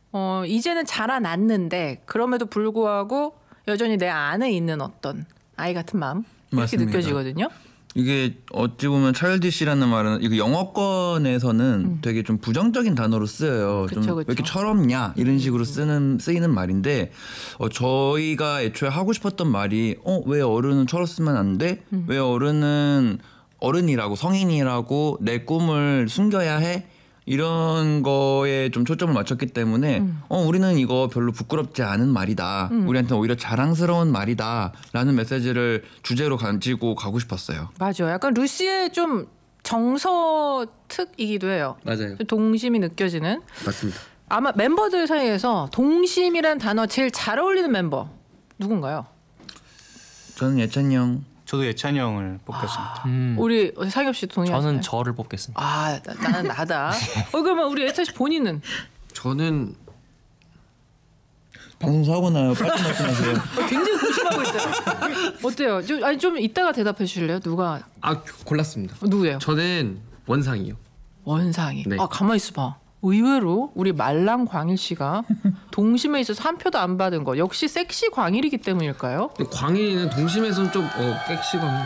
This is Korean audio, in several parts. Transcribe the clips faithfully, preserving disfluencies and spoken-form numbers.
어, 이제는 자라났는데 그럼에도 불구하고 여전히 내 안에 있는 어떤 아이 같은 마음 이렇게 맞습니다. 느껴지거든요. 이게 어찌 보면 childish라는 말은 이거 영어권에서는 음. 되게 좀 부정적인 단어로 쓰여요. 그쵸, 좀 왜 그쵸. 이렇게 철없냐 이런 식으로 쓰는 쓰이는 말인데 어, 저희가 애초에 하고 싶었던 말이 어, 왜 어른은 철없으면 안 돼? 음. 왜 어른은 어른이라고 성인이라고 내 꿈을 숨겨야 해? 이런 거에 좀 초점을 맞췄기 때문에 음. 어 우리는 이거 별로 부끄럽지 않은 말이다. 음. 우리한테 오히려 자랑스러운 말이다라는 메시지를 주제로 가지고 가고 싶었어요. 맞아요. 약간 루시의 좀 정서특이기도 해요. 맞아요. 동심이 느껴지는. 맞습니다. 아마 멤버들 사이에서 동심이란 단어 제일 잘 어울리는 멤버 누군가요? 저는 예찬이 형. 저도 예찬이 형을 뽑겠습니다. 음, 우리 상엽 씨 동의하세요? 저는 저를 뽑겠습니다. 아 나, 나는 나다. 어 그러면 우리 예찬 씨 본인은 저는 방송 사고 나요. 빨리 말씀하세요. 어, 굉장히 고심하고 있어요. 어때요? 좀 아니 좀 이따가 대답해 주실래요? 누가 아 골랐습니다. 어, 누구예요? 저는 원상이요. 원상이. 네. 아 가만 있어봐. 의외로 우리 말랑 광일 씨가 동심에 있어서 한 표도 안 받은 거 역시 섹시 광일이기 때문일까요? 근데 광일이는 동심에서는 좀 어, 섹시감이.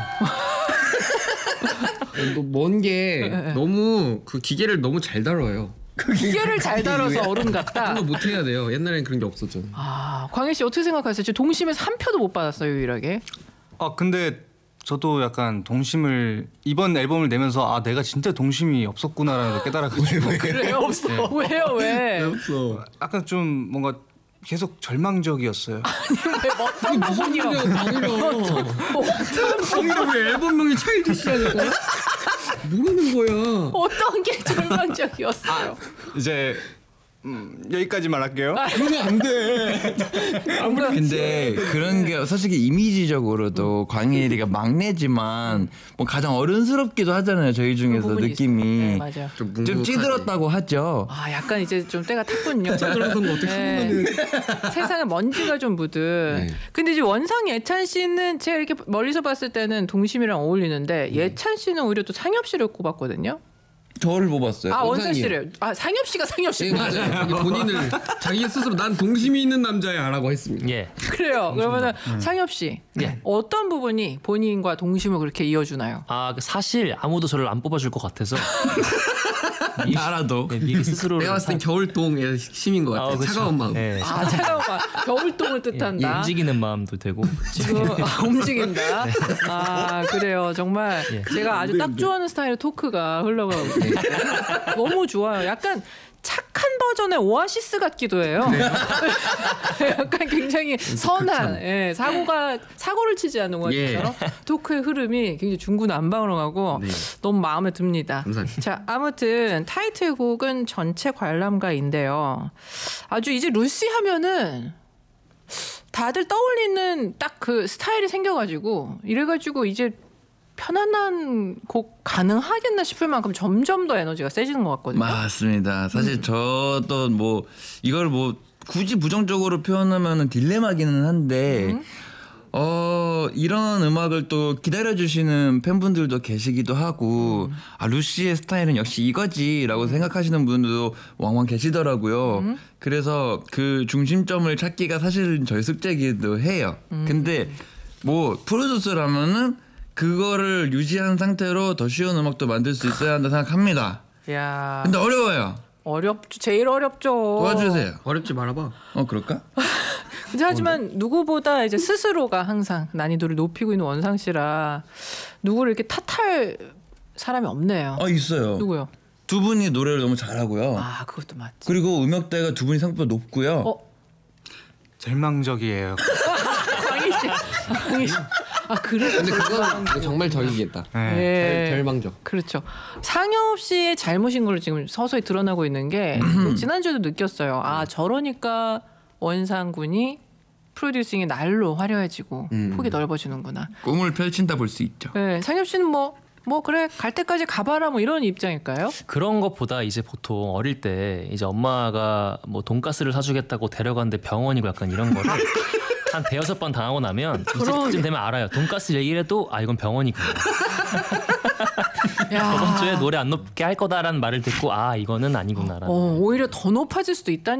먼 게 네. 너무 그 기계를 너무 잘 다뤄요. 기계를 잘 다뤄서 어른 같다. 그런 거 못 해야 돼요. 옛날엔 그런 게 없었잖아요. 아 광일 씨 어떻게 생각하세요? 지금 동심에서 한 표도 못 받았어요 유일하게. 아 근데 저도 약간 동심을 이번 앨범을 내면서 아 내가 진짜 동심이 없었구나라는 걸 깨달아가지고 그래요? 없어. 왜요 왜? 없어. 약간 좀 뭔가 계속 절망적이었어요. 왜 어떤 부분이요? 광일이야. 광일이 왜 앨범명이 차일드시라니까? 뭐라는 거야? 어떤 게 절망적이었어요? 이제 음, 여기까지 말할게요. 그러면 안 돼. 근데 그런 게 솔직히 이미지적으로도 광일이가 막내지만 뭐 가장 어른스럽기도 하잖아요. 저희 중에서 부분이 느낌이 있어요. 네, 맞아요. 좀, 좀 뭉툭하지. 찌들었다고 하죠. 아 약간 이제 좀 때가 탔군요. 찌들었던 거 어떻게 네. 세상에 먼지가 좀 묻은. 네. 근데 이제 원상 예찬 씨는 제가 이렇게 멀리서 봤을 때는 동심이랑 어울리는데 예찬 씨는 오히려 또 상엽 씨를 꼽았거든요. 저를 뽑았어요. 아 원상 원상이요. 씨를. 아 상엽 씨가 상엽 씨. 예 맞아요. 자기 본인을 자기 스스로 난 동심이 있는 남자야라고 했습니다. 예. 그래요. 그러면은 상엽 씨 예. 어떤 부분이 본인과 동심을 그렇게 이어주나요? 아 사실 아무도 저를 안 뽑아줄 것 같아서 나라도. 네, 미리 스스로 내가 봤을 땐 겨울동의 심인 것 같아. 차가운 마음. 네, 아 차가운 마 겨울동을 예, 뜻한다. 움직이는 마음도 되고 지금 아, 움직인다. 아 그래요. 정말 예. 제가 아주 딱 좋아하는 스타일의 토크가 흘러가고 있어요. 너무 좋아요. 약간 착한 버전의 오아시스 같기도 해요. 약간 굉장히 선한 예, 사고가 사고를 치지 않는 오아시스처럼 토크의 흐름이 굉장히 중구난방으로 가고 네. 너무 마음에 듭니다. 감사합니다. 자 아무튼 타이틀곡은 전체 관람가인데요. 아주 이제 루시 하면은 다들 떠올리는 딱 그 스타일이 생겨가지고 이래가지고 이제 편안한 곡 가능하겠나 싶을 만큼 점점 더 에너지가 세지는 것 같거든요. 맞습니다. 사실 음. 저도 뭐 이걸 뭐 굳이 부정적으로 표현하면은 딜레마기는 한데 음. 어 이런 음악을 또 기다려주시는 팬분들도 계시기도 하고 음. 아 루시의 스타일은 역시 이거지라고 생각하시는 분들도 왕왕 계시더라고요. 음. 그래서 그 중심점을 찾기가 사실은 저희 숙제이기도 해요. 음. 근데 뭐 프로듀서라면은 그거를 유지한 상태로 더 쉬운 음악도 만들 수 있어야 한다 생각합니다. 야 근데 어려워요. 어렵죠. 제일 어렵죠. 도와주세요. 어렵지 말아봐. 어 그럴까? 근데 하지만 누구보다 이제 스스로가 항상 난이도를 높이고 있는 원상 씨라 누구를 이렇게 탓할 사람이 없네요. 어 있어요. 누구요? 두 분이 노래를 너무 잘하고요. 아 그것도 맞지. 그리고 음역대가 두 분이 생각보다 높고요. 어 절망적이에요. 광희 씨. 광희 씨. 아 그래서 근데 그건 정말 저이겠다. 네. 절- 절망적. 그렇죠. 상엽 씨의 잘못인 걸로 지금 서서히 드러나고 있는 게 지난주에도 느꼈어요. 아 저러니까 원상군이 프로듀싱의 날로 화려해지고 음. 폭이 넓어지는구나. 꿈을 펼친다 볼 수 있죠. 네, 상엽 씨는 뭐, 뭐 그래 갈 때까지 가봐라 뭐 이런 입장일까요? 그런 것보다 이제 보통 어릴 때 이제 엄마가 뭐 돈가스를 사주겠다고 데려갔는데 병원이고 약간 이런 거를 한 대여섯 번 당하고 나면 이제쯤 되면 알아요. 돈가스 얘기를 해도 아 이건 병원이구나. 야. 저번 주에 노래 안 높게 할 거다라는 말을 듣고 아 이거는 아니구나라는. 어, 오히려 더 높아질 수도 있다는